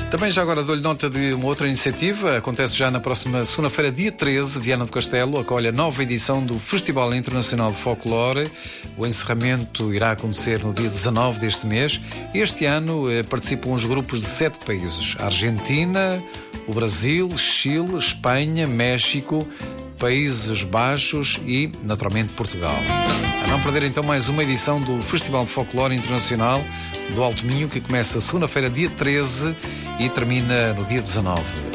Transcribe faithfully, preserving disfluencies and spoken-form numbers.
Também já agora dou-lhe nota de uma outra iniciativa. Acontece já na próxima segunda-feira, dia treze, Viana do Castelo acolhe a nova edição do Festival Internacional de Folclore. O encerramento irá acontecer no dia dezanove deste mês. Este ano eh, participam os grupos de sete países: a Argentina, o Brasil, Chile, Espanha, México, Países Baixos e, naturalmente, Portugal. A não perder então mais uma edição do Festival de Folclore Internacional do Alto Minho, que começa segunda-feira, dia treze, e termina no dia dezanove.